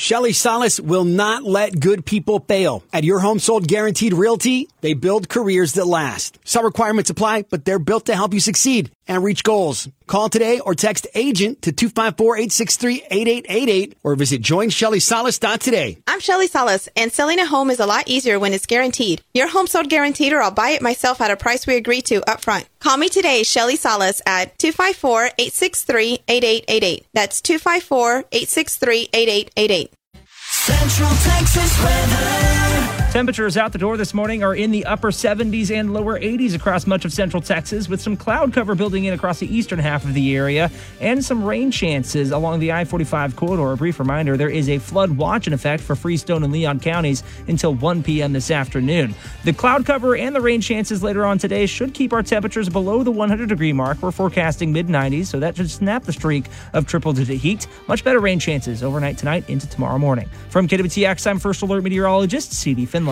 Shelly Salas will not let good people fail. At Your Home Sold Guaranteed Realty, they build careers that last. Some requirements apply, but they're built to help you succeed and reach goals. Call today or text AGENT to 254-863-8888 or visit joinshellysalas.today. I'm Shelly Salas, and selling a home is a lot easier when it's guaranteed. Your Home Sold Guaranteed, or I'll buy it myself at a price we agree to up front. Call me today, Shelly Salas, at 254-863-8888. That's 254-863-8888. Central Texas weather. Temperatures out the door this morning are in the upper 70s and lower 80s across much of central Texas, with some cloud cover building in across the eastern half of the area and some rain chances along the I-45 corridor. A brief reminder, there is a flood watch in effect for Freestone and Leon counties until 1 p.m. this afternoon. The cloud cover and the rain chances later on today should keep our temperatures below the 100-degree mark. We're forecasting mid-90s, so that should snap the streak of triple-digit heat. Much better rain chances overnight tonight into tomorrow morning. From KWTX, I'm First Alert Meteorologist C.D. Finlay.